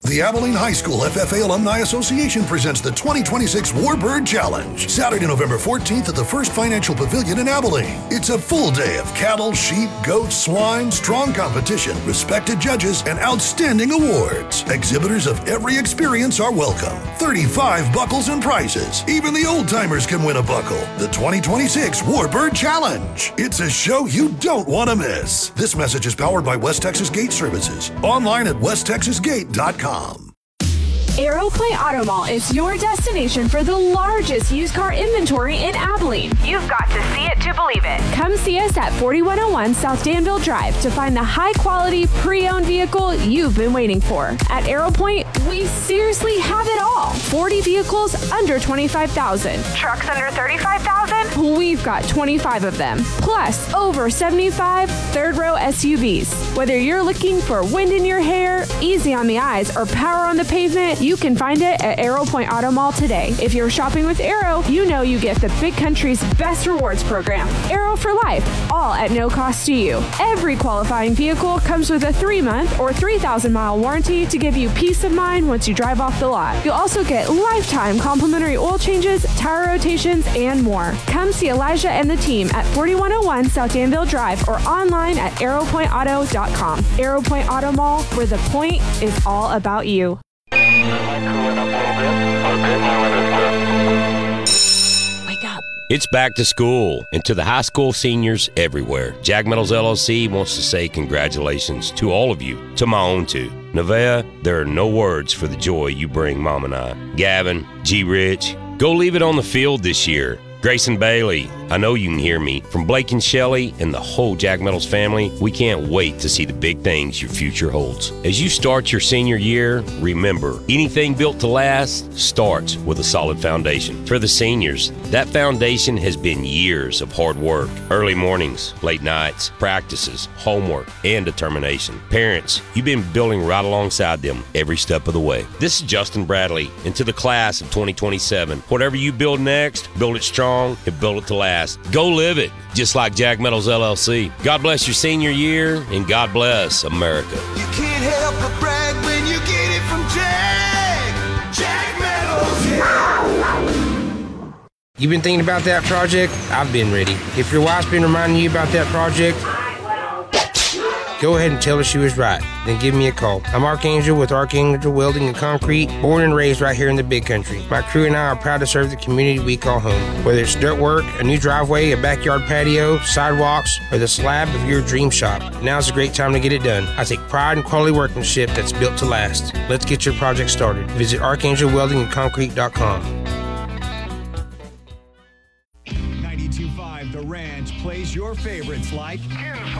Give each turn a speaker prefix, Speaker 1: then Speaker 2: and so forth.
Speaker 1: The Abilene High School FFA Alumni Association presents the 2026 Warbird Challenge, Saturday, November 14th at the First Financial Pavilion in Abilene. It's a full day of cattle, sheep, goats, swine, strong competition, respected judges, and outstanding awards. Exhibitors of every experience are welcome. 35 buckles and prizes. Even the old-timers can win a buckle. The 2026 Warbird Challenge. It's a show you don't want to miss. This message is powered by West Texas Gate Services. Online at westtexasgate.com.
Speaker 2: Aeroplane Auto Mall is your destination for the largest used car inventory in Abilene.
Speaker 3: You've got to see it to believe it.
Speaker 2: Come see us at 4101 South Danville Drive to find the high-quality, pre-owned vehicle you've been waiting for. At AeroPoint, we seriously have it all. 40 vehicles under $25,000.
Speaker 3: Trucks under $35,000?
Speaker 2: We've got 25 of them. Plus, over 75 third-row SUVs. Whether you're looking for wind in your hair, easy on the eyes, or power on the pavement, you can find it at AeroPoint Auto Mall today. If you're shopping with Aero, you know you get the Big Country's best rewards program. Aero for life, all at no cost to you. Every qualifying vehicle comes with a 3-month or 3,000-mile warranty to give you peace of mind once you drive off the lot. You'll also get lifetime complimentary oil changes, tire rotations, and more. Come see Elijah and the team at 4101 South Danville Drive or online at aeropointauto.com. AeroPoint Auto Mall, where the point is all about you.
Speaker 4: Wake up. It's back to school, and to the high school seniors everywhere, Jag Metals LLC wants to say congratulations to all of you, to my own two. Nevaeh, there are no words for the joy you bring Mom and I. Gavin, G. Rich, go leave it on the field this year. Grayson Bailey, I know you can hear me. From Blake and Shelley and the whole Jag Metals family, we can't wait to see the big things your future holds. As you start your senior year, remember, anything built to last starts with a solid foundation. For the seniors, that foundation has been years of hard work, early mornings, late nights, practices, homework, and determination. Parents, you've been building right alongside them every step of the way. This is Justin Bradley, and to the class of 2027, whatever you build next, build it strong and build it to last. Go live it, just like Jag Metals LLC. God bless your senior year, and God bless America.
Speaker 5: You can't help but brag when you get it from Jag Metals. Yeah.
Speaker 6: You've been thinking about that project? I've been ready. If your wife's been reminding you about that project, go ahead and tell her she was right. Then give me a call. I'm Archangel with Archangel Welding and Concrete, born and raised right here in the Big Country. My crew and I are proud to serve the community we call home. Whether it's dirt work, a new driveway, a backyard patio, sidewalks, or the slab of your dream shop, now's a great time to get it done. I take pride in quality workmanship that's built to last. Let's get your project started. Visit ArchangelWeldingandConcrete.com.
Speaker 7: 92.5 The Ranch plays your favorites like